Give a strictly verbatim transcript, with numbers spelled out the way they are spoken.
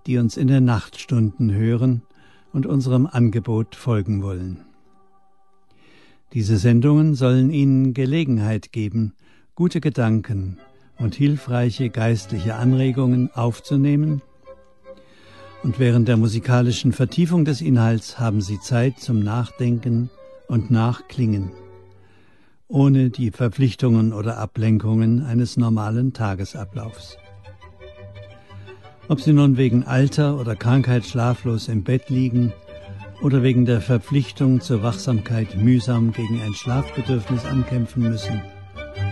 die uns in den Nachtstunden hören und unserem Angebot folgen wollen. Diese Sendungen sollen Ihnen Gelegenheit geben, gute Gedanken und hilfreiche geistliche Anregungen aufzunehmen, und während der musikalischen Vertiefung des Inhalts haben Sie Zeit zum Nachdenken und Nachklingen, ohne die Verpflichtungen oder Ablenkungen eines normalen Tagesablaufs. Ob Sie nun wegen Alter oder Krankheit schlaflos im Bett liegen oder wegen der Verpflichtung zur Wachsamkeit mühsam gegen ein Schlafbedürfnis ankämpfen müssen,